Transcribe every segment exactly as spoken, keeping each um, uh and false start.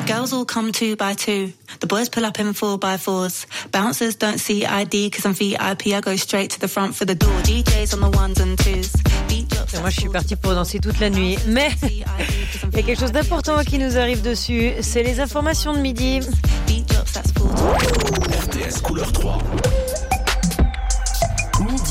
Girls all come two by two. The boys pull up in four by fours. Bouncers don't see I D cause I'm V I P. I go straight to the front for the door. D Js on the ones and twos. Et moi je suis partie pour danser toute la nuit. Mais il y a quelque chose d'important qui nous arrive dessus. C'est les informations de midi. R T S couleur trois. Midi.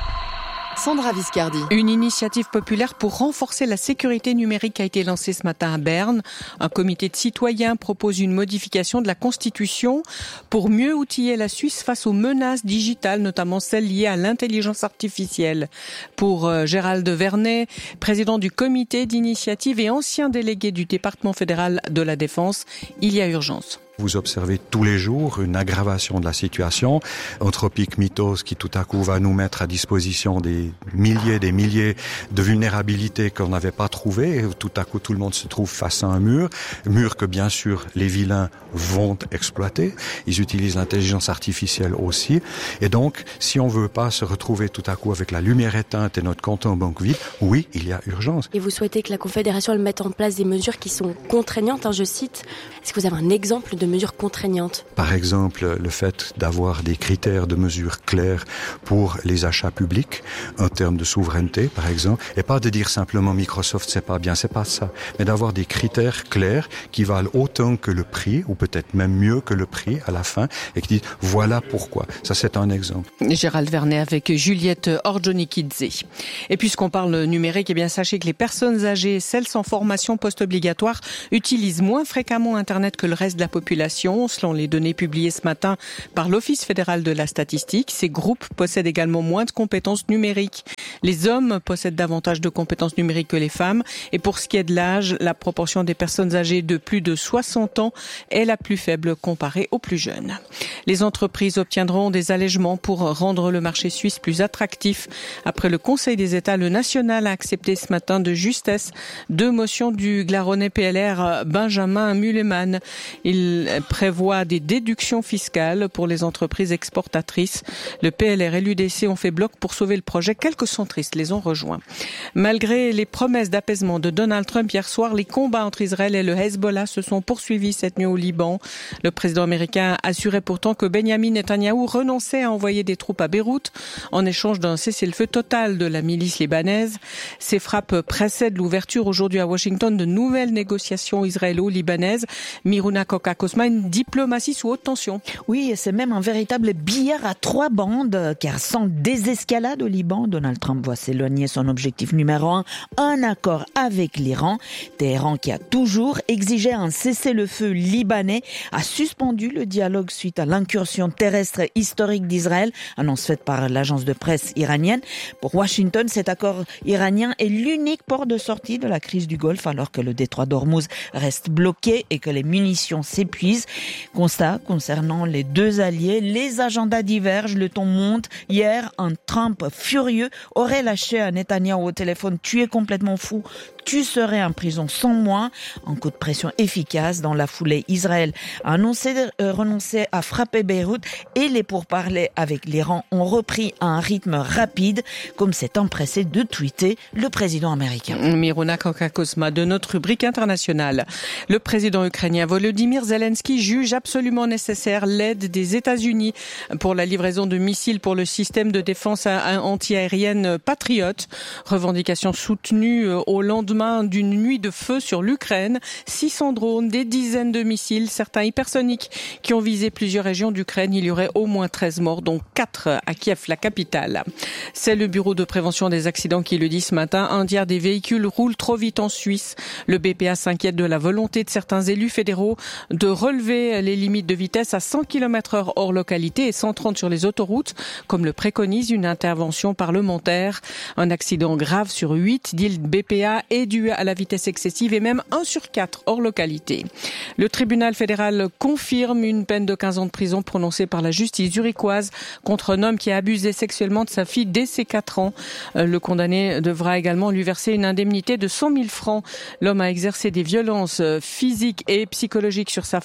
Sandra Viscardi. Une initiative populaire pour renforcer la sécurité numérique a été lancée ce matin à Berne. Un comité de citoyens propose une modification de la Constitution pour mieux outiller la Suisse face aux menaces digitales, notamment celles liées à l'intelligence artificielle. Pour euh, Gérald Vernet, président du comité d'initiative et ancien délégué du département fédéral de la Défense, il y a urgence. Vous observez tous les jours une aggravation de la situation. Anthropic Mythos qui tout à coup va nous mettre à disposition des milliers des milliers de vulnérabilités qu'on n'avait pas trouvées. Et tout à coup, tout le monde se trouve face à un mur. Mur que bien sûr les vilains vont exploiter. Ils utilisent l'intelligence artificielle aussi. Et donc, si on veut pas se retrouver tout à coup avec la lumière éteinte et notre compte en banque vide, oui, il y a urgence. Et vous souhaitez que la Confédération elle mette en place des mesures qui sont contraignantes, hein, je cite. Est-ce que vous avez un exemple de mesures contraignantes? Par exemple, le fait d'avoir des critères de mesures clairs pour les achats publics, en termes de souveraineté, par exemple, et pas de dire simplement Microsoft c'est pas bien, c'est pas ça, mais d'avoir des critères clairs qui valent autant que le prix, ou peut-être même mieux que le prix à la fin, et qui disent voilà pourquoi. Ça, c'est un exemple. Gérald Vernet avec Juliette Orjonikidze. Et puisqu'on parle numérique, eh bien, sachez que les personnes âgées, celles sans formation post-obligatoire, utilisent moins fréquemment Internet que le reste de la population. Selon les données publiées ce matin par l'Office fédéral de la statistique, ces groupes possèdent également moins de compétences numériques. Les hommes possèdent davantage de compétences numériques que les femmes. Et pour ce qui est de l'âge, la proportion des personnes âgées de plus de soixante ans est la plus faible comparée aux plus jeunes. Les entreprises obtiendront des allègements pour rendre le marché suisse plus attractif. Après le Conseil des États, le national a accepté ce matin de justesse deux motions du Glaronnais P L R Benjamin Mulleman. Il prévoit des déductions fiscales pour les entreprises exportatrices. Le P L R et l'U D C ont fait bloc pour sauver le projet. Quelques centristes les ont rejoints. Malgré les promesses d'apaisement de Donald Trump hier soir, les combats entre Israël et le Hezbollah se sont poursuivis cette nuit au Liban. Le président américain assurait pourtant que Benjamin Netanyahou renonçait à envoyer des troupes à Beyrouth en échange d'un cessez-le-feu total de la milice libanaise. Ces frappes précèdent l'ouverture aujourd'hui à Washington de nouvelles négociations israélo-libanaises. Miruna Kokakosma, une diplomatie sous haute tension. Oui, c'est même un véritable billard à trois bandes, car sans désescalade au Liban, Donald Trump voit s'éloigner son objectif numéro un, un accord avec l'Iran. Téhéran, qui a toujours exigé un cessez-le-feu libanais, a suspendu le dialogue suite à l'incursion terrestre historique d'Israël, annonce faite par l'agence de presse iranienne. Pour Washington, cet accord iranien est l'unique port de sortie de la crise du Golfe, alors que le détroit d'Ormuz reste bloqué et que les munitions s'épuisent. Constat concernant les deux alliés, les agendas divergent, le ton monte. Hier, un Trump furieux aurait lâché à Netanyahou au téléphone « Tu es complètement fou, tu serais en prison sans moi ». Un coup de pression efficace. Dans la foulée, Israël a annoncé euh, renoncer à frapper Beyrouth et les pourparlers avec l'Iran ont repris à un rythme rapide, comme s'est empressé de tweeter le président américain. Miruna Kokakosma de notre rubrique internationale. Le président ukrainien Volodymyr Zelensky juge absolument nécessaire l'aide des États-Unis pour la livraison de missiles pour le système de défense antiaérienne Patriot. Revendication soutenue au lendemain d'une nuit de feu sur l'Ukraine. six cents drones, des dizaines de missiles, certains hypersoniques qui ont visé plusieurs régions d'Ukraine. Il y aurait au moins treize morts, dont quatre à Kiev, la capitale. C'est le bureau de prévention des accidents qui le dit ce matin. Un tiers des véhicules roulent trop vite en Suisse. Le B P A s'inquiète de la volonté de certains élus fédéraux de relever les limites de vitesse à cent kilomètres heure hors localité et cent trente sur les autoroutes, comme le préconise une intervention parlementaire. Un accident grave sur huit, dit le B P A, est dû à la vitesse excessive et même un sur quatre hors localité. Le tribunal fédéral confirme une peine de quinze ans de prison prononcée par la justice zurichoise contre un homme qui a abusé sexuellement de sa fille dès ses quatre ans. Le condamné devra également lui verser une indemnité de cent mille francs. L'homme a exercé des violences physiques et psychologiques sur sa femme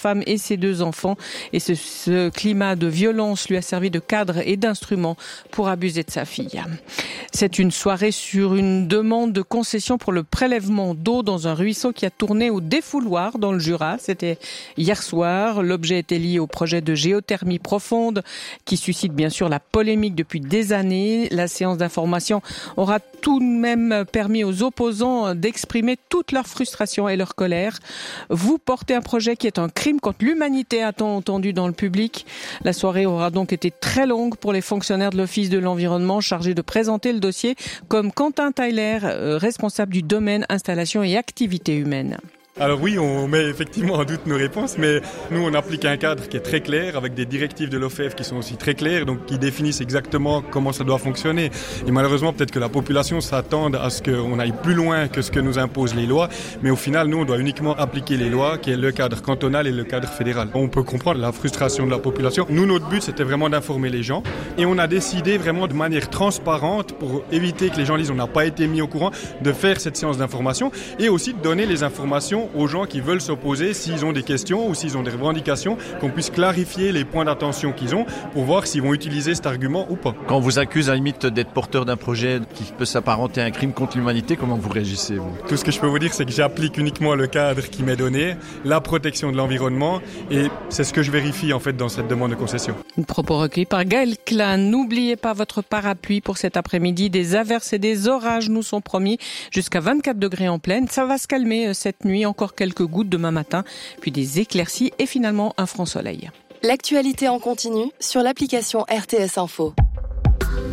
femme et ses deux enfants. Et ce, ce climat de violence lui a servi de cadre et d'instrument pour abuser de sa fille. C'est une soirée sur une demande de concession pour le prélèvement d'eau dans un ruisseau qui a tourné au défouloir dans le Jura. C'était hier soir. L'objet était lié au projet de géothermie profonde qui suscite bien sûr la polémique depuis des années. La séance d'information aura tout de même permis aux opposants d'exprimer toute leur frustration et leur colère. Vous portez un projet qui est un crime contre l'humanité, a-t-on entendu dans le public. La soirée aura donc été très longue pour les fonctionnaires de l'Office de l'environnement chargés de présenter le dossier, comme Quentin Tyler, responsable du domaine installation et activités humaines. Alors oui, on met effectivement en doute nos réponses, mais nous on applique un cadre qui est très clair, avec des directives de l'O F E F qui sont aussi très claires, donc qui définissent exactement comment ça doit fonctionner. Et malheureusement, peut-être que la population s'attend à ce qu'on aille plus loin que ce que nous imposent les lois, mais au final, nous on doit uniquement appliquer les lois, qui est le cadre cantonal et le cadre fédéral. On peut comprendre la frustration de la population. Nous, notre but, c'était vraiment d'informer les gens, et on a décidé vraiment de manière transparente, pour éviter que les gens disent on n'a pas été mis au courant, de faire cette séance d'information, et aussi de donner les informations aux gens qui veulent s'opposer s'ils ont des questions ou s'ils ont des revendications, qu'on puisse clarifier les points d'attention qu'ils ont pour voir s'ils vont utiliser cet argument ou pas. Quand on vous accuse à la limite d'être porteur d'un projet qui peut s'apparenter à un crime contre l'humanité, comment vous réagissez vous ? Tout ce que je peux vous dire, c'est que j'applique uniquement le cadre qui m'est donné, la protection de l'environnement, et c'est ce que je vérifie en fait dans cette demande de concession. Un propos recueilli par Gaël Klein. N'oubliez pas votre parapluie pour cet après-midi. Des averses et des orages nous sont promis jusqu'à vingt-quatre degrés en pleine. Ça va se calmer cette nuit. Encore quelques gouttes demain matin, puis des éclaircies et finalement un franc soleil. L'actualité en continu sur l'application R T S Info.